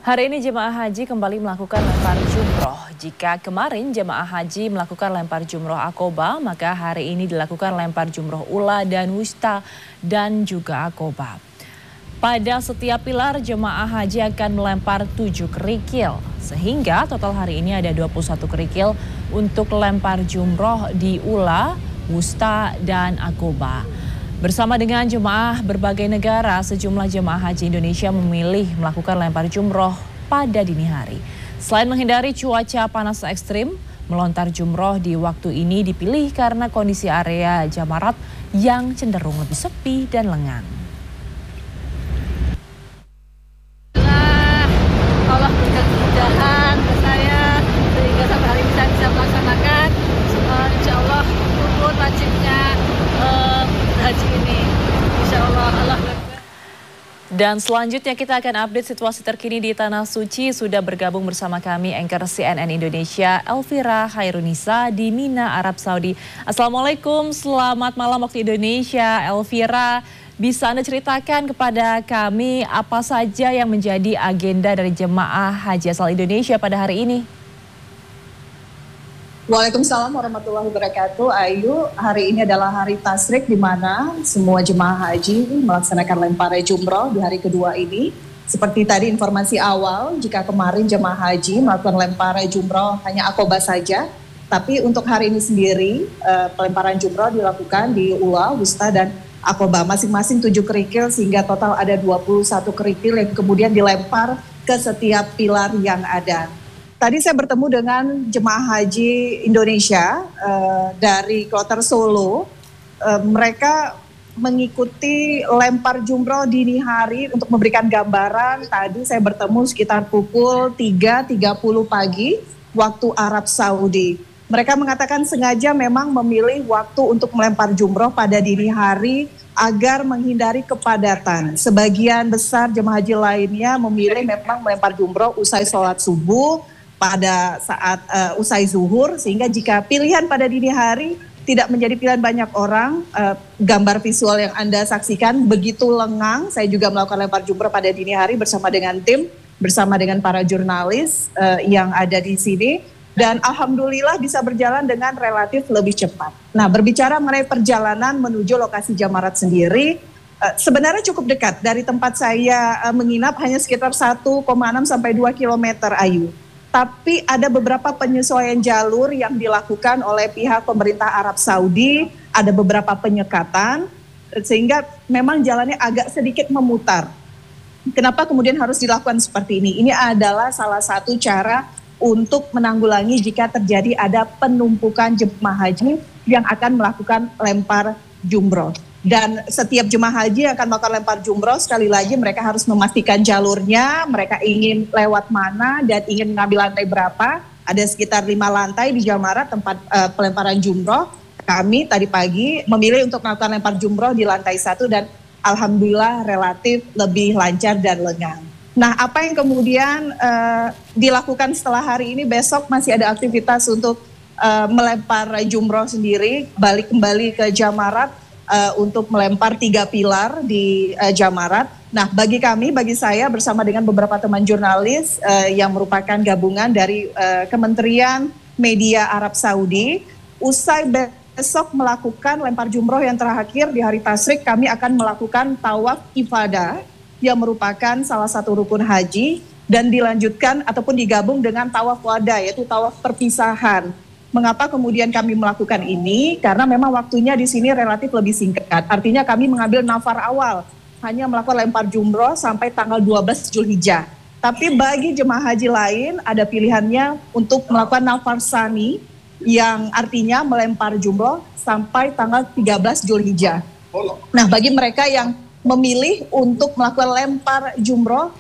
Hari ini jemaah haji kembali melakukan lempar jumroh. Jika kemarin jemaah haji melakukan lempar jumroh akobah, maka hari ini dilakukan lempar jumroh ula dan wusta dan juga akobah. Pada setiap pilar jemaah haji akan melempar 7 kerikil, sehingga total hari ini ada 21 kerikil untuk lempar jumroh di ula, wusta, dan akobah. Bersama dengan jemaah berbagai negara, sejumlah jemaah haji Indonesia memilih melakukan lempar jumroh pada dini hari. Selain menghindari cuaca panas ekstrim, melontar jumroh di waktu ini dipilih karena kondisi area Jamarat yang cenderung lebih sepi dan lengang. Allah berikan kemudahan ke saya sehingga sampai hari ini saya bisa melaksanakan insya Allah rukun wajibnya haji ini. Insya Allah Allah. Dan selanjutnya kita akan update situasi terkini di Tanah Suci. Sudah bergabung bersama kami anchor CNN Indonesia Elvira Khairunisa di Mina, Arab Saudi. Assalamualaikum, selamat malam waktu Indonesia. Elvira, bisa Anda ceritakan kepada kami apa saja yang menjadi agenda dari jemaah haji asal Indonesia pada hari ini? Waalaikumsalam warahmatullahi wabarakatuh. Ayu, hari ini adalah hari tasrik di mana semua jemaah haji melaksanakan lempar jumroh di hari kedua ini. Seperti tadi informasi awal, jika kemarin jemaah haji melakukan lempar jumroh hanya akobah saja, tapi untuk hari ini sendiri pelemparan jumroh dilakukan di ula, wusta, dan akobah masing-masing 7 kerikil sehingga total ada 21 kerikil yang kemudian dilempar ke setiap pilar yang ada. Tadi saya bertemu dengan jemaah haji Indonesia dari Kloter Solo. Mereka mengikuti lempar jumroh dini hari untuk memberikan gambaran. Tadi saya bertemu sekitar pukul 3.30 pagi waktu Arab Saudi. Mereka mengatakan sengaja memang memilih waktu untuk melempar jumroh pada dini hari agar menghindari kepadatan. Sebagian besar jemaah haji lainnya memilih memang melempar jumroh usai sholat subuh, pada saat usai zuhur, sehingga jika pilihan pada dini hari tidak menjadi pilihan banyak orang. Gambar visual yang Anda saksikan begitu lengang. Saya juga melakukan lempar jumroh pada dini hari bersama dengan tim, bersama dengan para jurnalis yang ada di sini, dan alhamdulillah bisa berjalan dengan relatif lebih cepat. Nah, berbicara mengenai perjalanan menuju lokasi Jamarat sendiri, sebenarnya cukup dekat dari tempat saya menginap, hanya sekitar 1,6 sampai 2 km, Ayu. Tapi ada beberapa penyesuaian jalur yang dilakukan oleh pihak pemerintah Arab Saudi, ada beberapa penyekatan, sehingga memang jalannya agak sedikit memutar. Kenapa kemudian harus dilakukan seperti ini? Ini adalah salah satu cara untuk menanggulangi jika terjadi ada penumpukan jemaah haji yang akan melakukan lempar jumroh. Dan setiap jemaah haji yang akan melakukan lempar jumroh, sekali lagi mereka harus memastikan jalurnya, mereka ingin lewat mana dan ingin mengambil lantai berapa. Ada sekitar 5 lantai di Jamarat tempat pelemparan jumroh. Kami tadi pagi memilih untuk melakukan lempar jumroh di lantai 1 dan alhamdulillah relatif lebih lancar dan lengang. Nah, apa yang kemudian dilakukan setelah hari ini? Besok masih ada aktivitas untuk melempar jumroh sendiri, balik kembali ke Jamarat, untuk melempar 3 pilar di Jamarat. Nah, bagi kami, bagi saya bersama dengan beberapa teman jurnalis yang merupakan gabungan dari Kementerian Media Arab Saudi, usai besok melakukan lempar jumroh yang terakhir di hari tasrik, kami akan melakukan tawaf ifadah yang merupakan salah satu rukun haji dan dilanjutkan ataupun digabung dengan tawaf wada, yaitu tawaf perpisahan. Mengapa kemudian kami melakukan ini? Karena memang waktunya di sini relatif lebih singkat. Artinya kami mengambil nafar awal, hanya melakukan lempar jumroh sampai tanggal 12 Zulhijjah. Tapi bagi jemaah haji lain ada pilihannya untuk melakukan nafar sani, yang artinya melempar jumroh sampai tanggal 13 Zulhijjah. Nah, bagi mereka yang memilih untuk melakukan lempar jumroh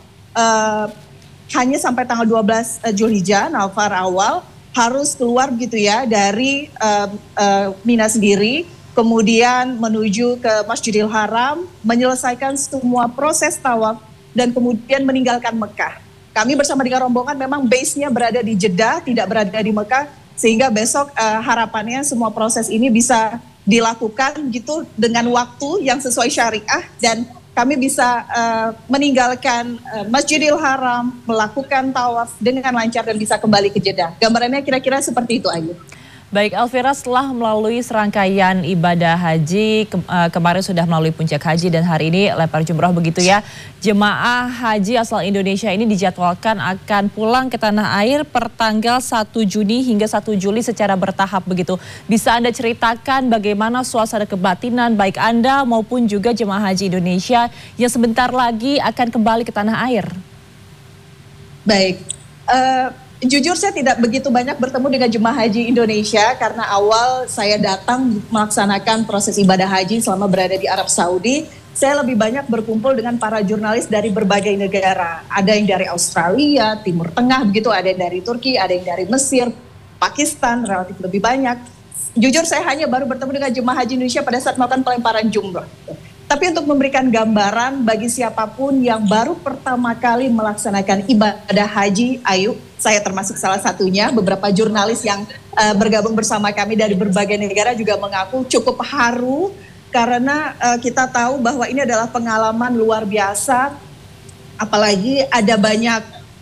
hanya sampai tanggal 12 Zulhijjah, nafar awal, harus keluar gitu ya dari Mina sendiri, kemudian menuju ke Masjidil Haram, menyelesaikan semua proses tawaf, dan kemudian meninggalkan Mekah. Kami bersama dengan rombongan memang base-nya berada di Jeddah, tidak berada di Mekah, sehingga besok harapannya semua proses ini bisa dilakukan gitu dengan waktu yang sesuai syariah dan kami bisa meninggalkan Masjidil Haram, melakukan tawaf dengan lancar dan bisa kembali ke Jeddah. Gambarannya kira-kira seperti itu, Ayu. Baik Elvira, setelah melalui serangkaian ibadah haji, kemarin sudah melalui puncak haji dan hari ini lempar jumroh begitu ya. Jemaah haji asal Indonesia ini dijadwalkan akan pulang ke tanah air per tanggal 1 Juni hingga 1 Juli secara bertahap begitu. Bisa Anda ceritakan bagaimana suasana kebatinan baik Anda maupun juga jemaah haji Indonesia yang sebentar lagi akan kembali ke tanah air? Baik. Jujur saya tidak begitu banyak bertemu dengan jemaah haji Indonesia karena awal saya datang melaksanakan proses ibadah haji selama berada di Arab Saudi. Saya lebih banyak berkumpul dengan para jurnalis dari berbagai negara. Ada yang dari Australia, Timur Tengah begitu, ada yang dari Turki, ada yang dari Mesir, Pakistan, relatif lebih banyak. Jujur saya hanya baru bertemu dengan jemaah haji Indonesia pada saat melakukan pelemparan jumroh. Tapi untuk memberikan gambaran bagi siapapun yang baru pertama kali melaksanakan ibadah haji, Ayu, saya termasuk salah satunya, beberapa jurnalis yang bergabung bersama kami dari berbagai negara juga mengaku cukup haru karena kita tahu bahwa ini adalah pengalaman luar biasa, apalagi ada banyak,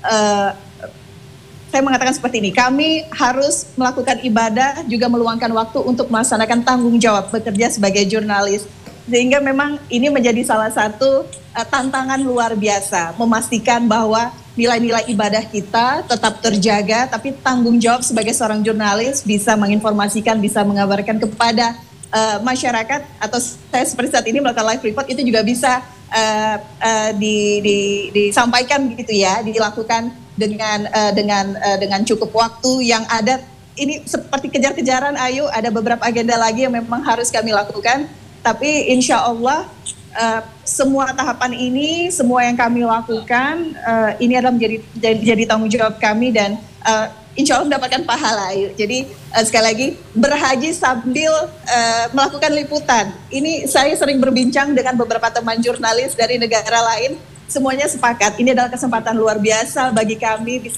saya mengatakan seperti ini, kami harus melakukan ibadah juga meluangkan waktu untuk melaksanakan tanggung jawab bekerja sebagai jurnalis. Sehingga memang ini menjadi salah satu tantangan luar biasa, memastikan bahwa nilai-nilai ibadah kita tetap terjaga, tapi tanggung jawab sebagai seorang jurnalis bisa menginformasikan, bisa mengabarkan kepada masyarakat, atau saya seperti saat ini melakukan live report itu juga bisa disampaikan gitu ya, dilakukan dengan cukup waktu yang ada. Ini seperti kejar-kejaran, Ayu, ada beberapa agenda lagi yang memang harus kami lakukan. Tapi insya Allah semua tahapan ini, semua yang kami lakukan, ini adalah menjadi tanggung jawab kami dan insya Allah mendapatkan pahala. Jadi sekali lagi berhaji sambil melakukan liputan. Ini saya sering berbincang dengan beberapa teman jurnalis dari negara lain, semuanya sepakat. Ini adalah kesempatan luar biasa bagi kami